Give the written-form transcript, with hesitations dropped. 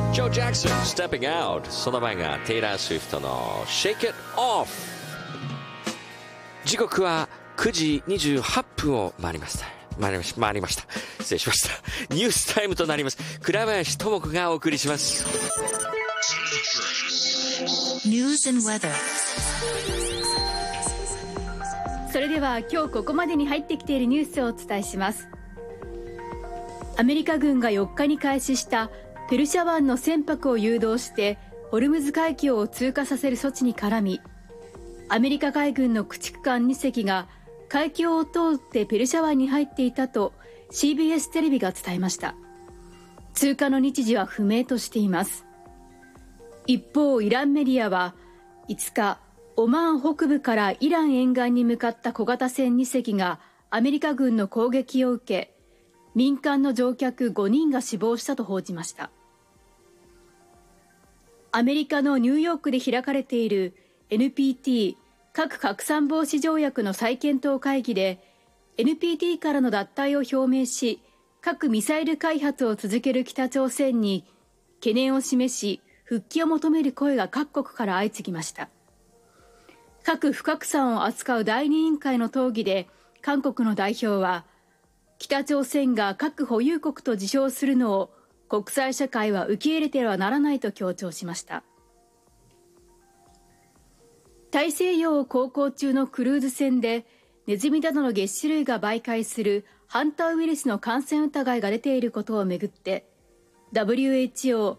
ジョー・ジャクソン Stepping Out、 その前がテイラー・スウィフトの Shake It Off。 時刻は9時28分を回りました。失礼しました。ニュースタイムとなります。倉林智子がお送りします。 News and weather。 それでは今日ここまでに入ってきているニュースをお伝えします。アメリカ軍が4日に開始したペルシャ湾の船舶を誘導してホルムズ海峡を通過させる措置に絡み、アメリカ海軍の駆逐艦2隻が海峡を通ってペルシャ湾に入っていたと CBS テレビが伝えました。通過の日時は不明としています。一方、イランメディアは5日、オマーン北部からイラン沿岸に向かった小型船2隻がアメリカ軍の攻撃を受け、民間の乗客5人が死亡したと報じました。アメリカのニューヨークで開かれている NPT 核拡散防止条約の再検討会議で NPT からの脱退を表明し、核ミサイル開発を続ける北朝鮮に懸念を示し、復帰を求める声が各国から相次ぎました。核不拡散を扱う第二委員会の討議で韓国の代表は、北朝鮮が核保有国と自称するのを国際社会は受け入れてはならないと強調しました。大西洋を航行中のクルーズ船でネズミなどの齧歯類が媒介するハンターウイルスの感染疑いが出ていることをめぐって、 WHO